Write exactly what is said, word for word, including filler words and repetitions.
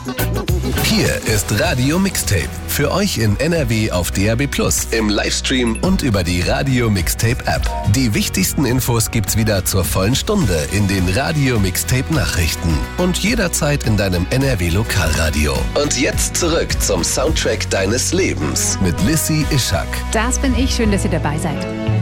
Hier ist Radio Mixtape. Für euch in N R W auf D A B plus, im Livestream und über die Radio Mixtape App. Die wichtigsten Infos gibt's wieder zur vollen Stunde in den Radio Mixtape Nachrichten und jederzeit in deinem N R W Lokalradio. Und jetzt zurück zum Soundtrack deines Lebens mit Lissy Ischak. Das bin ich. Schön, dass ihr dabei seid.